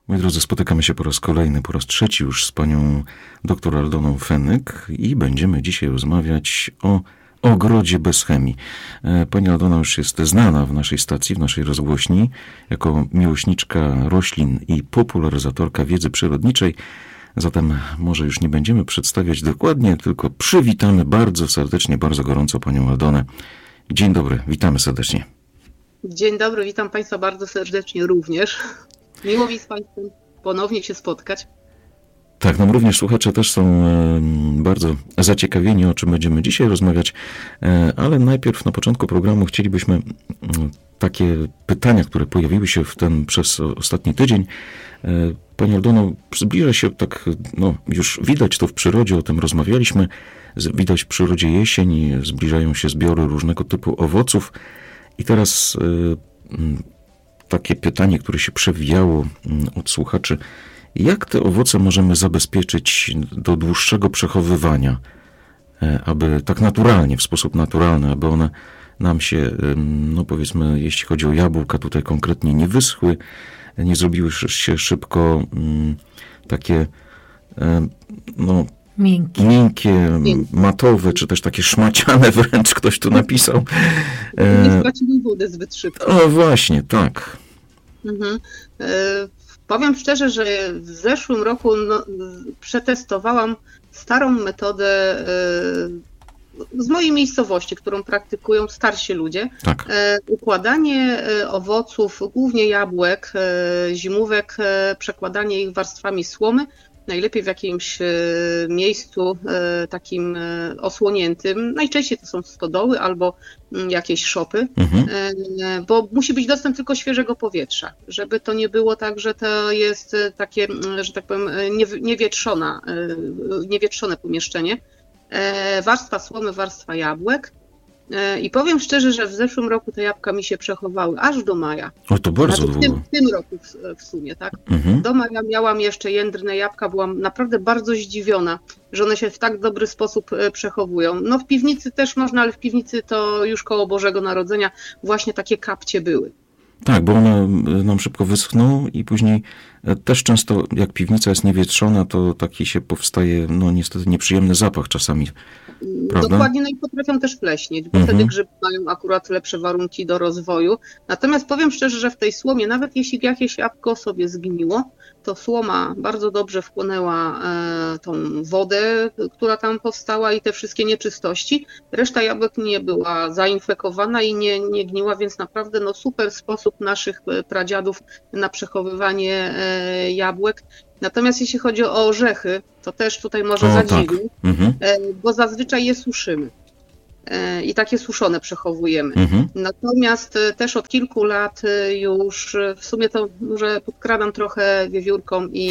Moi drodzy, spotykamy się po raz kolejny, po raz trzeci już z panią dr Aldoną Fenyk i będziemy dzisiaj rozmawiać o ogrodzie bez chemii. Pani Aldona już jest znana w naszej stacji, w naszej rozgłośni, jako miłośniczka roślin i popularyzatorka wiedzy przyrodniczej. Zatem może już nie będziemy przedstawiać dokładnie, tylko przywitamy bardzo serdecznie, bardzo gorąco panią Aldonę. Dzień dobry, witamy serdecznie. Dzień dobry, witam Państwa bardzo serdecznie również. Miło mi z Państwem ponownie się spotkać. Tak, nam również słuchacze też są bardzo zaciekawieni, o czym będziemy dzisiaj rozmawiać, ale najpierw na początku programu chcielibyśmy takie pytania, które pojawiły się przez ostatni tydzień. Pani Aldono, zbliża się tak, już widać to w przyrodzie, o tym rozmawialiśmy, widać w przyrodzie jesień, zbliżają się zbiory różnego typu owoców i teraz takie pytanie, które się przewijało od słuchaczy. Jak te owoce możemy zabezpieczyć do dłuższego przechowywania, aby tak naturalnie, w sposób naturalny, aby one nam się, powiedzmy, jeśli chodzi o jabłka, tutaj konkretnie nie wyschły, nie zrobiły się szybko takie, miękkie, matowe, czy też takie szmaciane wręcz, ktoś tu napisał. Nie stracili wody zbyt szybko. O, właśnie, tak. Powiem szczerze, że w zeszłym roku przetestowałam starą metodę z mojej miejscowości, którą praktykują starsi ludzie. Tak. Układanie owoców, głównie jabłek, zimówek, przekładanie ich warstwami słomy, najlepiej w jakimś miejscu takim osłoniętym. Najczęściej to są stodoły albo jakieś szopy, bo musi być dostęp tylko świeżego powietrza, żeby to nie było tak, że to jest takie, że tak powiem, niewietrzone pomieszczenie. Warstwa słomy, warstwa jabłek. I powiem szczerze, że w zeszłym roku te jabłka mi się przechowały aż do maja. O, to bardzo długo. W tym roku w sumie, tak? Do maja miałam jeszcze jędrne jabłka, byłam naprawdę bardzo zdziwiona, że one się w tak dobry sposób przechowują. No w piwnicy też można, ale w piwnicy to już koło Bożego Narodzenia właśnie takie kapcie były. Tak, bo one nam szybko wyschną i później też często, jak piwnica jest niewietrzona, to taki się powstaje, niestety nieprzyjemny zapach czasami, prawda? Dokładnie, no i potrafią też pleśnieć, bo wtedy grzyby mają akurat lepsze warunki do rozwoju. Natomiast powiem szczerze, że w tej słomie, nawet jeśli jakieś jabłko sobie zgniło, to słoma bardzo dobrze wchłonęła tą wodę, która tam powstała i te wszystkie nieczystości. Reszta jabłek nie była zainfekowana i nie gniła, więc naprawdę super sposób naszych pradziadów na przechowywanie jabłek. Natomiast jeśli chodzi o orzechy, to też tutaj może zadziwi, bo zazwyczaj je suszymy i takie suszone przechowujemy. Natomiast też od kilku lat już, w sumie to może podkradam trochę wiewiórką i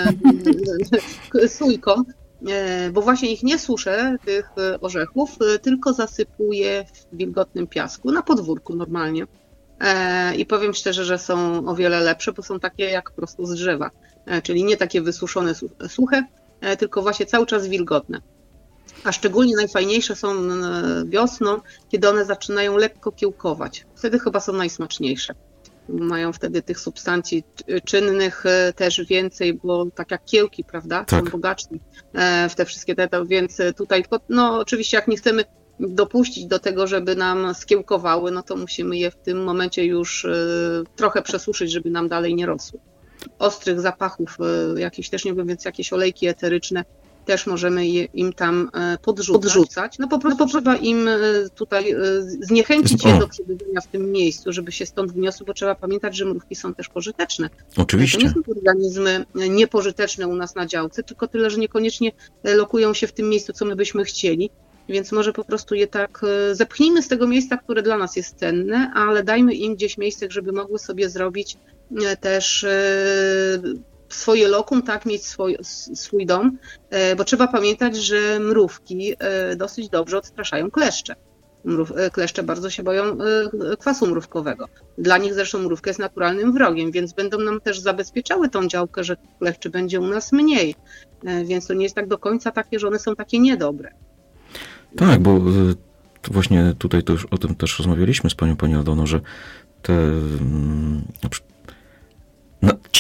sójką, bo właśnie ich nie suszę, tych orzechów, tylko zasypuję w wilgotnym piasku, na podwórku normalnie. I powiem szczerze, że są o wiele lepsze, bo są takie jak prosto z drzewa, czyli nie takie wysuszone, suche, tylko właśnie cały czas wilgotne. A szczególnie najfajniejsze są wiosną, kiedy one zaczynają lekko kiełkować. Wtedy chyba są najsmaczniejsze. Mają wtedy tych substancji czynnych też więcej, bo tak jak kiełki, prawda, są bogatsze w te wszystkie więc tutaj, oczywiście jak nie chcemy dopuścić do tego, żeby nam skiełkowały, to musimy je w tym momencie już trochę przesuszyć, żeby nam dalej nie rosły. Ostrych zapachów jakichś też nie wiem, więc jakieś olejki eteryczne też możemy im tam podrzucać. Po prostu trzeba im tutaj zniechęcić je do przebywania w tym miejscu, żeby się stąd wniosły, bo trzeba pamiętać, że mrówki są też pożyteczne. Oczywiście. To nie są organizmy niepożyteczne u nas na działce, tylko tyle, że niekoniecznie lokują się w tym miejscu, co my byśmy chcieli. Więc może po prostu je tak zepchnijmy z tego miejsca, które dla nas jest cenne, ale dajmy im gdzieś miejsce, żeby mogły sobie zrobić też swoje lokum, tak, mieć swój dom, bo trzeba pamiętać, że mrówki dosyć dobrze odstraszają kleszcze. Kleszcze bardzo się boją kwasu mrówkowego. Dla nich zresztą mrówka jest naturalnym wrogiem, więc będą nam też zabezpieczały tą działkę, że kleszczy będzie u nas mniej. Więc to nie jest tak do końca takie, że one są takie niedobre. Tak, bo właśnie tutaj to już o tym też rozmawialiśmy z panią Aldoną, że ci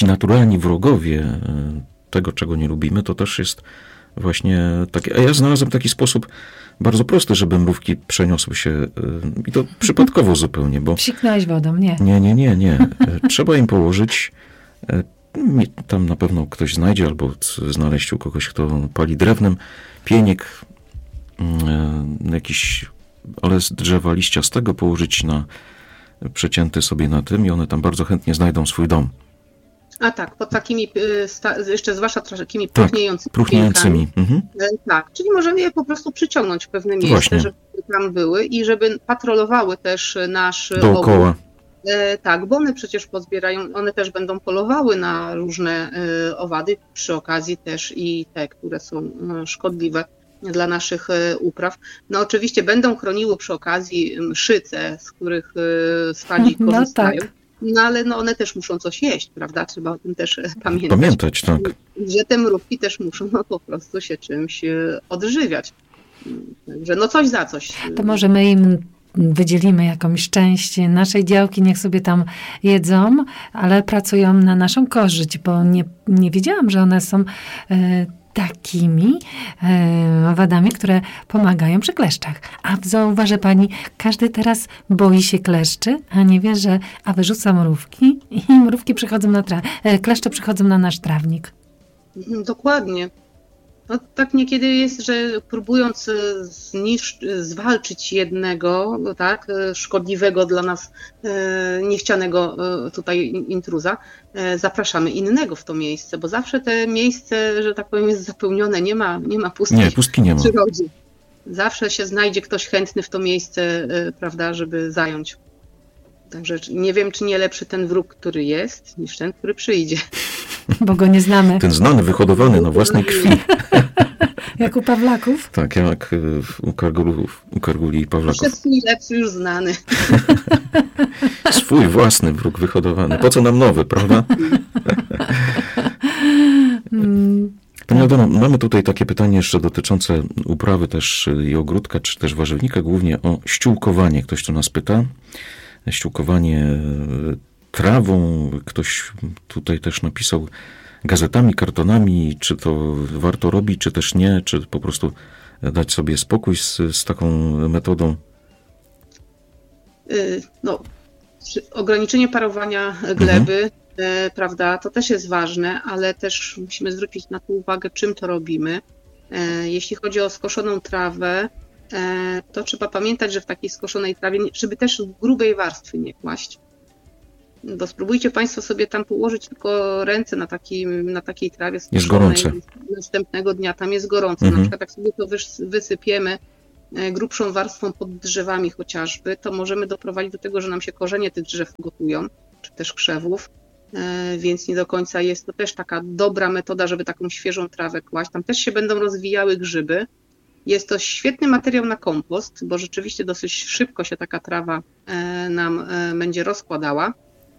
ci naturalni wrogowie tego, czego nie lubimy, to też jest właśnie takie. A ja znalazłem taki sposób bardzo prosty, żeby mrówki przeniosły się i to przypadkowo zupełnie, bo... Psiknąłeś wodą, nie? Nie. Trzeba im położyć, tam na pewno ktoś znajdzie, albo znaleźć u kogoś, kto pali drewnem, pieniek, jakiś, ale z drzewa liściastego położyć przecięty sobie na tym i one tam bardzo chętnie znajdą swój dom. A tak, pod takimi, jeszcze zwłaszcza takimi Tak, próchniejącymi. Mhm. Tak, czyli możemy je po prostu przyciągnąć w pewne miejsce, Właśnie. żeby tam były i żeby patrolowały też nasz Dookoła. ogród. Tak, bo one przecież pozbierają, one też będą polowały na różne owady, przy okazji też i te, które są szkodliwe dla naszych upraw. No oczywiście będą chroniły przy okazji mszyce, z których swadzi korzystają. Tak. No ale one też muszą coś jeść, prawda? Trzeba o tym też pamiętać. Pamiętać, tak. Że te mrówki też muszą po prostu się czymś odżywiać. Także coś za coś. To może my im wydzielimy jakąś część naszej działki, niech sobie tam jedzą, ale pracują na naszą korzyść, bo nie wiedziałam, że one są takimi owadami, które pomagają przy kleszczach. A zauważy pani, każdy teraz boi się kleszczy, a nie wie, że wyrzuca mrówki i mrówki przychodzą kleszcze przychodzą na nasz trawnik. Dokładnie. No, tak niekiedy jest, że próbując zwalczyć jednego, tak, szkodliwego dla nas, niechcianego tutaj intruza, zapraszamy innego w to miejsce, bo zawsze te miejsce, że tak powiem, jest zapełnione, nie ma pustki. Nie, pustki nie ma. W przyrodzie. Zawsze się znajdzie ktoś chętny w to miejsce, prawda, żeby zająć. Także nie wiem, czy nie lepszy ten wróg, który jest, niż ten, który przyjdzie. Bo go nie znamy. Ten znany, wyhodowany na własnej krwi. Jak u Pawlaków? Tak, jak u Karguli i Pawlaków. Jeszcze swój lepszy już znany. Swój własny wróg wyhodowany. Po co nam nowy, prawda? Pani Aldona, mamy tutaj takie pytanie jeszcze dotyczące uprawy też i ogródka, czy też warzywnika, głównie o ściółkowanie. Ktoś tu nas pyta. Ściółkowanie trawą. Ktoś tutaj też napisał gazetami, kartonami, czy to warto robić, czy też nie, czy po prostu dać sobie spokój z taką metodą? No, ograniczenie parowania gleby, prawda, to też jest ważne, ale też musimy zwrócić na to uwagę, czym to robimy. Jeśli chodzi o skoszoną trawę, to trzeba pamiętać, że w takiej skoszonej trawie, żeby też grubej warstwy nie kłaść, bo spróbujcie Państwo sobie tam położyć tylko ręce na takiej trawie skoszonej. Jest gorące. Następnego dnia tam jest gorąco. Na przykład jak sobie to wysypiemy grubszą warstwą pod drzewami chociażby, to możemy doprowadzić do tego, że nam się korzenie tych drzew gotują, czy też krzewów, więc nie do końca jest to też taka dobra metoda, żeby taką świeżą trawę kłaść. Tam też się będą rozwijały grzyby. Jest to świetny materiał na kompost, bo rzeczywiście dosyć szybko się taka trawa nam będzie rozkładała.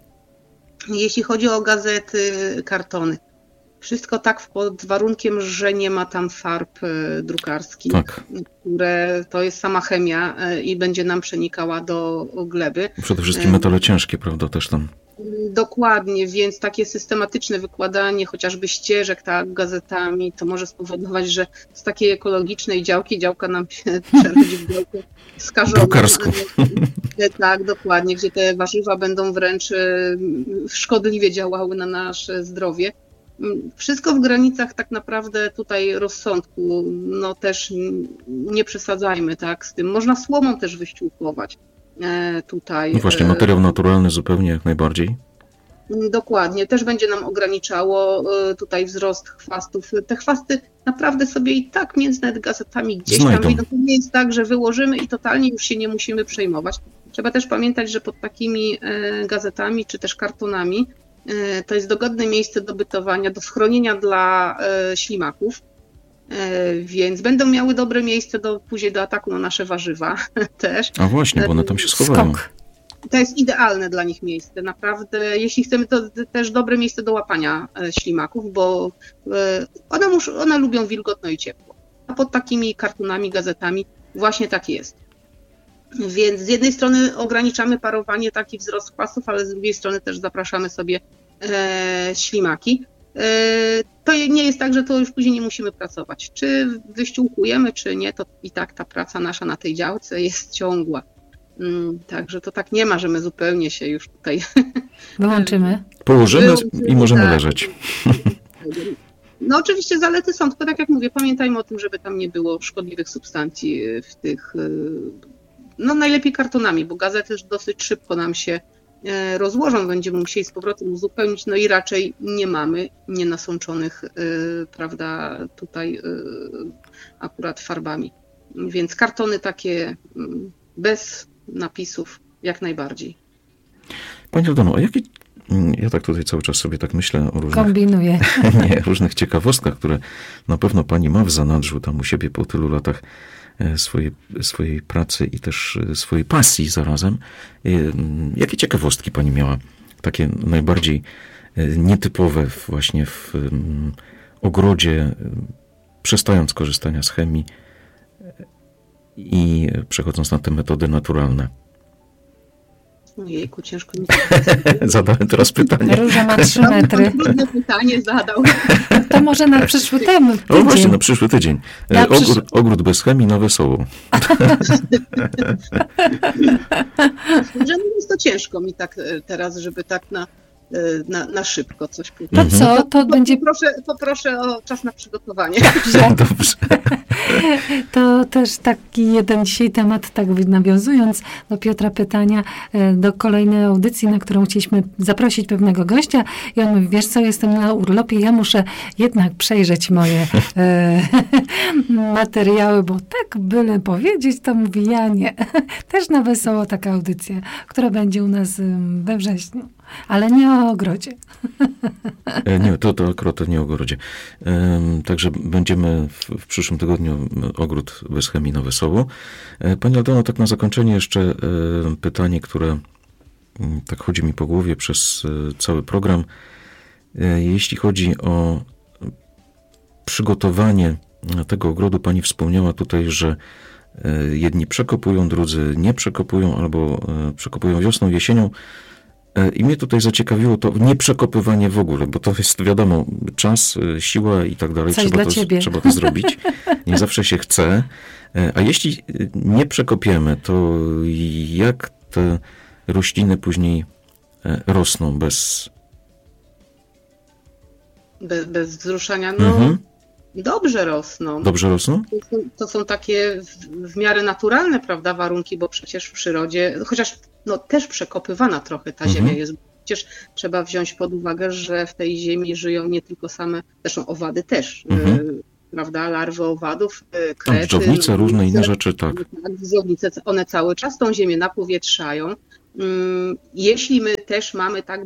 Jeśli chodzi o gazety, kartony, wszystko tak pod warunkiem, że nie ma tam farb drukarskich, tak, które to jest sama chemia i będzie nam przenikała do gleby. Przede wszystkim metale ciężkie, prawda, też tam. Dokładnie, więc takie systematyczne wykładanie chociażby ścieżek tak, gazetami, to może spowodować, że z takiej ekologicznej działka nam się przerodzi w działkę skażoną. Drukarską. Tak, dokładnie, gdzie te warzywa będą wręcz szkodliwie działały na nasze zdrowie. Wszystko w granicach tak naprawdę tutaj rozsądku, no też nie przesadzajmy tak z tym. Można słomą też wyściółkować tutaj. No właśnie, materiał naturalny zupełnie jak najbardziej. Dokładnie, też będzie nam ograniczało tutaj wzrost chwastów. Te chwasty naprawdę sobie i tak między nawet gazetami gdzieś znajdą. tam wyjdą. To nie jest tak, że wyłożymy i totalnie już się nie musimy przejmować. Trzeba też pamiętać, że pod takimi gazetami czy też kartonami to jest dogodne miejsce do bytowania, do schronienia dla ślimaków, więc będą miały dobre miejsce później do ataku na nasze warzywa też. A właśnie, bo one tam się schowają. Skok. To jest idealne dla nich miejsce, naprawdę. Jeśli chcemy, to też dobre miejsce do łapania ślimaków, bo one lubią wilgotno i ciepło. A pod takimi kartonami, gazetami właśnie tak jest. Więc z jednej strony ograniczamy parowanie, taki wzrost chwastów, ale z drugiej strony też zapraszamy sobie ślimaki. To nie jest tak, że to już później nie musimy pracować. Czy wyściółkujemy, czy nie, to i tak ta praca nasza na tej działce jest ciągła. Także to tak nie ma, że my zupełnie się już tutaj wyłączymy. Położymy i możemy leżeć. No oczywiście zalety są, tylko tak jak mówię, pamiętajmy o tym, żeby tam nie było szkodliwych substancji w tych, no najlepiej kartonami, bo gazety już dosyć szybko nam się rozłożą, będziemy musieli z powrotem uzupełnić, no i raczej nie mamy nienasączonych, prawda, tutaj akurat farbami. Więc kartony takie bez napisów jak najbardziej. Pani Aldono, a jakie... Ja tak tutaj cały czas sobie tak myślę o różnych... Kombinuję. Nie, różnych ciekawostkach, które na pewno pani ma w zanadrzu tam u siebie po tylu latach swojej pracy i też swojej pasji zarazem. Jakie ciekawostki pani miała? Takie najbardziej nietypowe właśnie w ogrodzie, przestając korzystania z chemii i przechodząc na te metody naturalne. Ojejku, ciężko mi Zadałem teraz pytanie. Róża ma 3 metry. Trudne pytanie zadał. To może na przyszły tydzień. O właśnie, na przyszły tydzień. Ogród bez chemii na wesoło. Że jest to ciężko mi tak teraz, żeby tak na szybko coś powiedzieć. To co? To będzie... Poproszę o czas na przygotowanie. Dobrze. To też taki jeden dzisiaj temat, tak nawiązując do Piotra pytania, do kolejnej audycji, na którą chcieliśmy zaprosić pewnego gościa i on mówi, wiesz co, jestem na urlopie, ja muszę jednak przejrzeć moje materiały, bo tak byle powiedzieć, to mówi, ja nie. Też na wesoło taka audycja, która będzie u nas we wrześniu. Ale nie o ogrodzie. Nie, to akurat nie o ogrodzie. Także będziemy w przyszłym tygodniu ogród bez chemii na wesoło. Pani Aldono, tak na zakończenie jeszcze pytanie, które tak chodzi mi po głowie przez cały program. Jeśli chodzi o przygotowanie tego ogrodu, pani wspomniała tutaj, że jedni przekopują, drudzy nie przekopują, albo przekopują wiosną, jesienią. I mnie tutaj zaciekawiło to nieprzekopywanie w ogóle, bo to jest, wiadomo, czas, siła i tak dalej. Trzeba to zrobić. Nie zawsze się chce. A jeśli nie przekopiemy, to jak te rośliny później rosną bez wzruszania? No, dobrze rosną. Dobrze rosną? To są takie w miarę naturalne, prawda, warunki, bo przecież w przyrodzie, chociaż no, też przekopywana trochę ta ziemia jest. Przecież trzeba wziąć pod uwagę, że w tej ziemi żyją nie tylko same, zresztą owady też, prawda, larwy owadów, krety. Dżdżownice, różne inne rzeczy, tak. Dżdżownice, one cały czas tą ziemię napowietrzają. Jeśli my też mamy tak,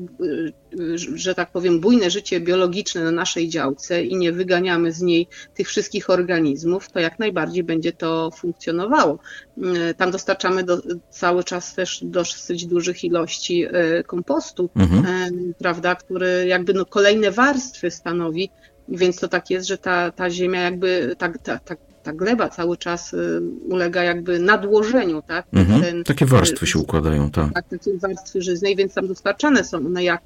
że tak powiem, bujne życie biologiczne na naszej działce i nie wyganiamy z niej tych wszystkich organizmów, to jak najbardziej będzie to funkcjonowało. Tam dostarczamy cały czas też dosyć dużych ilości kompostu, prawda, który jakby no kolejne warstwy stanowi, więc to tak jest, że ta ziemia jakby ta gleba cały czas ulega jakby nadłożeniu, tak? Takie warstwy się układają, tak. Tak, takie warstwy żyznej, więc tam dostarczane są one jak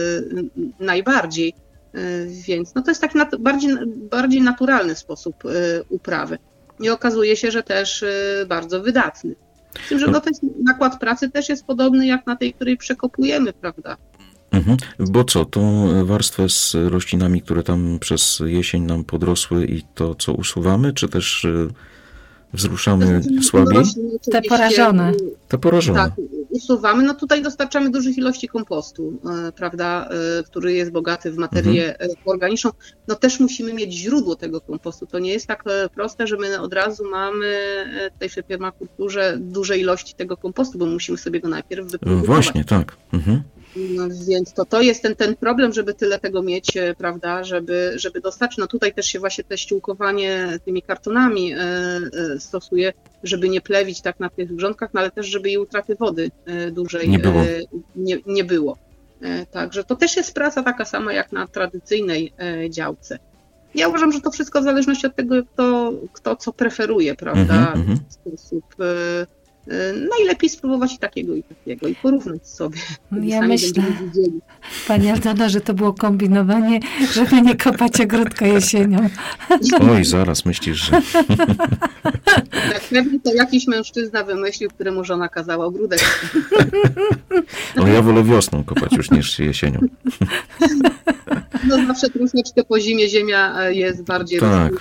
najbardziej, więc no to jest taki bardziej naturalny sposób uprawy. I okazuje się, że też bardzo wydatny. Z tym, że no ten nakład pracy też jest podobny jak na tej, której przekopujemy, prawda? Bo co, tą warstwę z roślinami, które tam przez jesień nam podrosły i to, co usuwamy, czy też wzruszamy słabiej? Te porażone. Te porażone. Tak, usuwamy. No tutaj dostarczamy dużych ilości kompostu, prawda, który jest bogaty w materię organiczną. No też musimy mieć źródło tego kompostu. To nie jest tak proste, że my od razu mamy tutaj w permakulturze duże ilości tego kompostu, bo musimy sobie go najpierw wyprodukować. Właśnie, tak. No, więc to jest ten problem, żeby tyle tego mieć, prawda, żeby dostarczyć. No tutaj też się właśnie te ściółkowanie tymi kartonami stosuje, żeby nie plewić tak na tych grządkach, no ale też żeby i utraty wody dłużej nie było. Także to też jest praca taka sama jak na tradycyjnej działce. Ja uważam, że to wszystko w zależności od tego, kto co preferuje, prawda, w sposób najlepiej spróbować i takiego, i porównać sobie. Ja myślę, Pani Aldono, że to było kombinowanie, żeby nie kopać ogródka jesienią. Oj, zaraz myślisz, że... Tak, pewnie to jakiś mężczyzna wymyślił, któremu żona kazała ogródek. No ja wolę wiosną kopać już niż jesienią. No zawsze troszeczkę po zimie ziemia jest bardziej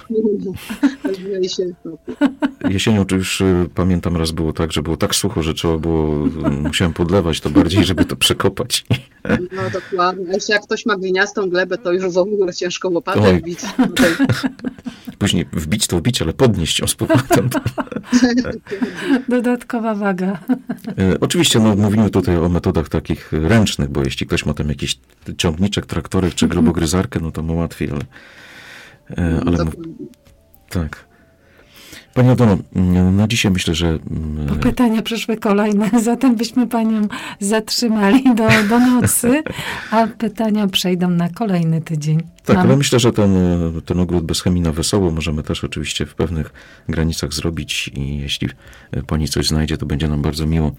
Jesienią to już pamiętam raz było tak, że było tak sucho, że trzeba było, musiałem podlewać to bardziej, żeby to przekopać. No dokładnie. A jeszcze jak ktoś ma gliniastą glebę, to już w ogóle ciężko łopatę wbić. Później wbić, ale podnieść ją z powrotem. Dodatkowa waga. Oczywiście mówimy tutaj o metodach takich ręcznych, bo jeśli ktoś ma tam jakiś ciągniczek, traktorek czy grobogryzarkę, no to ma łatwiej, ale tak. Pani Aldono, na dzisiaj myślę, że... Bo pytania przyszły kolejne, zatem byśmy Panią zatrzymali do nocy, a pytania przejdą na kolejny tydzień. Tak, ale myślę, że ten ogród bez chemii na wesoło możemy też oczywiście w pewnych granicach zrobić i jeśli Pani coś znajdzie, to będzie nam bardzo miło.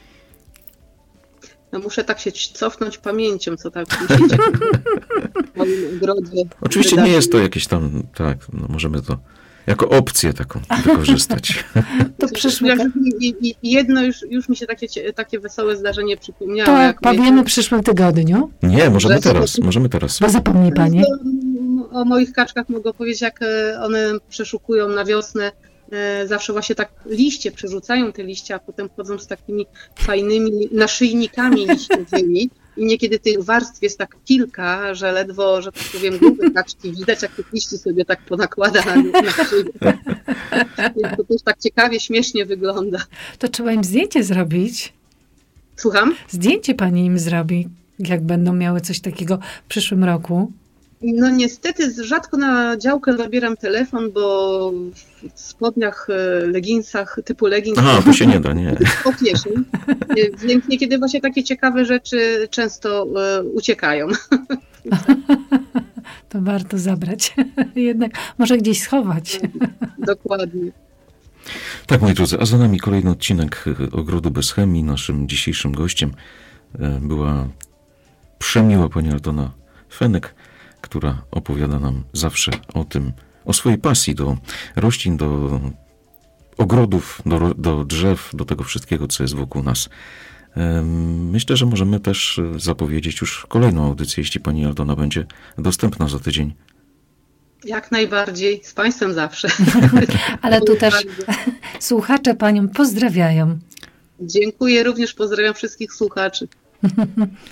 No muszę tak się cofnąć pamięcią, co tak się dzieje w moim ogrodzie. Oczywiście nie jest to jakieś tam, tak, no możemy to jako opcję taką wykorzystać. To przyszłe... Jedno już mi się takie wesołe zdarzenie przypomniało. To powiemy w przyszłym tygodniu? Nie, możemy teraz. Bo zapomnij Pani. O moich kaczkach mogę powiedzieć, jak one przeszukują na wiosnę. Zawsze właśnie tak liście przerzucają te liście, a potem chodzą z takimi fajnymi naszyjnikami liściowymi. I niekiedy tych warstw jest tak kilka, że ledwo, że tak powiem, grube kaczki widać, jak tych liści sobie tak ponakłada na szyję. To też tak ciekawie, śmiesznie wygląda. To trzeba im zdjęcie zrobić. Słucham? Zdjęcie Pani im zrobi, jak będą miały coś takiego w przyszłym roku. No niestety rzadko na działkę zabieram telefon, bo w spodniach, leginsach, typu leggings... Aha, to się nie da, nie. Po kieszeni. Więc niekiedy właśnie takie ciekawe rzeczy często uciekają. To warto zabrać. Jednak może gdzieś schować. Dokładnie. Tak, moi drodzy, a za nami kolejny odcinek Ogrodu bez chemii. Naszym dzisiejszym gościem była przemiła pani Aldona Fenek, która opowiada nam zawsze o swojej pasji do roślin, do ogrodów, do drzew, do tego wszystkiego, co jest wokół nas. Myślę, że możemy też zapowiedzieć już kolejną audycję, jeśli pani Aldona będzie dostępna za tydzień. Jak najbardziej, z Państwem zawsze. Ale tu też słuchacze Panią pozdrawiają. Dziękuję, również pozdrawiam wszystkich słuchaczy.